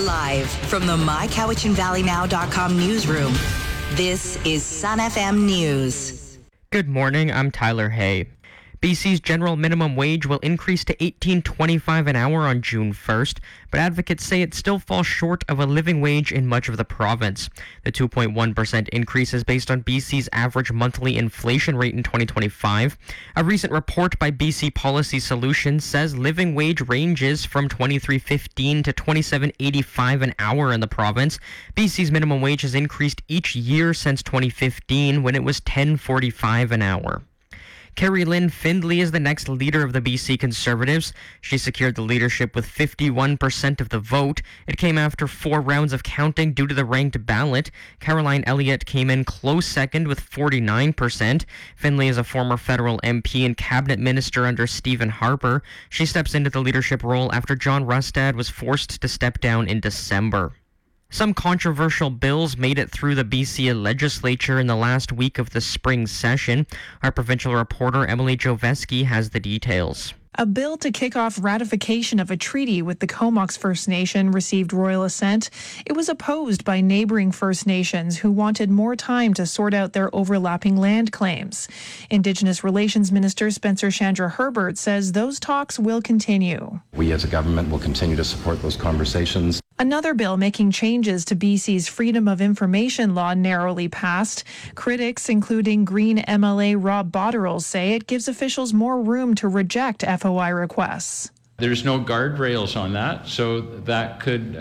Live from the MyCowichanValleyNow.com newsroom, this is Sun FM News. Good morning, I'm Tyler Hay. BC's general minimum wage will increase to $18.25 an hour on June 1st, but advocates say it still falls short of a living wage in much of the province. The 2.1% increase is based on BC's average monthly inflation rate in 2025. A recent report by BC Policy Solutions says living wage ranges from $23.15 to $27.85 an hour in the province. BC's minimum wage has increased each year since 2015 when it was $10.45 an hour. Carrie Lynn Findlay is the next leader of the BC Conservatives. She secured the leadership with 51% of the vote. It came after 4 rounds of counting due to the ranked ballot. Caroline Elliott came in close second with 49%. Findlay is a former federal MP and cabinet minister under Stephen Harper. She steps into the leadership role after John Rustad was forced to step down in December. Some controversial bills made it through the BC legislature in the last week of the spring session. Our provincial reporter Emily Joveski has the details. A bill to kick off ratification of a treaty with the Comox First Nation received royal assent. It was opposed by neighboring First Nations who wanted more time to sort out their overlapping land claims. Indigenous Relations Minister Spencer Chandra Herbert says those talks will continue. We as a government will continue to support those conversations. Another bill making changes to BC's Freedom of Information law narrowly passed. Critics, including Green MLA Rob Botterill, say it gives officials more room to reject FOI requests. There's no guardrails on that, so that could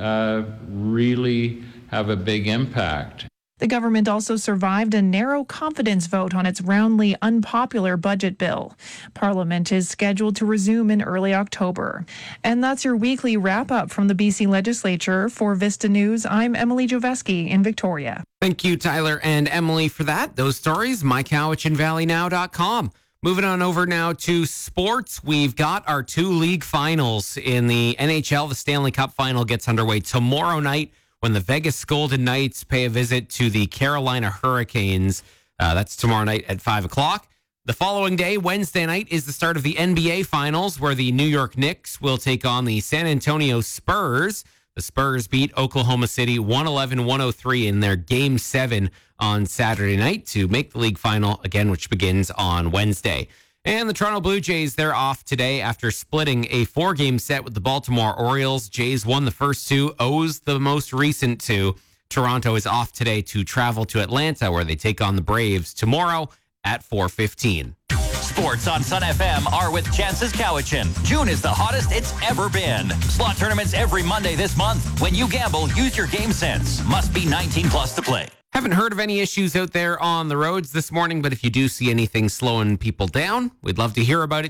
really have a big impact. The government also survived a narrow confidence vote on its roundly unpopular budget bill. Parliament is scheduled to resume in early October. And that's your weekly wrap-up from the BC Legislature. For Vista News, I'm Emily Joveski in Victoria. Thank you, Tyler and Emily, for that. Those stories, MyCowichanValleyNow.com. Moving on over now to sports. We've got our 2 league finals in the NHL. The Stanley Cup final gets underway tomorrow night when the Vegas Golden Knights pay a visit to the Carolina Hurricanes. That's tomorrow night at 5 o'clock. The following day, Wednesday night, is the start of the NBA Finals, where the New York Knicks will take on the San Antonio Spurs. The Spurs beat Oklahoma City 111-103 in their Game 7 on Saturday night to make the league final again, which begins on Wednesday. And the Toronto Blue Jays, they're off today after splitting a 4-game set with the Baltimore Orioles. Jays won the first 2, O's the most recent 2. Toronto is off today to travel to Atlanta, where they take on the Braves tomorrow at 4:15. Sports on Sun FM are with Chances Cowichan. June is the hottest it's ever been. Slot tournaments every Monday this month. When you gamble, use your game sense. Must be 18 plus to play. Haven't heard of any issues out there on the roads this morning, but if you do see anything slowing people down, we'd love to hear about it.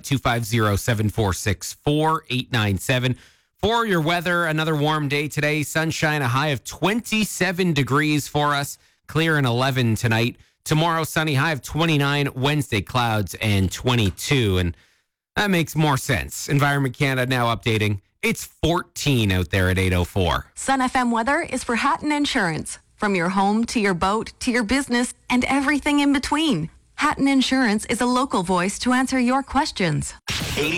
250-746-4897. For your weather, another warm day today. Sunshine, a high of 27 degrees for us. Clear and 11 tonight. Tomorrow, sunny, high of 29. Wednesday, clouds and 22. And that makes more sense. Environment Canada now updating. It's 14 out there at 8:04. Sun FM weather is for Hatton Insurance. From your home to your boat to your business and everything in between. Hatton Insurance is a local voice to answer your questions.